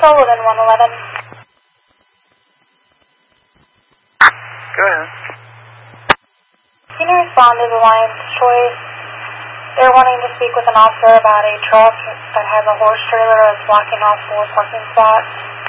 Sullivan, 111. Go ahead. Can you respond to the Lion's Choice? They're wanting to speak with an officer about a truck that has a horse trailer that's blocking off 4 parking spots.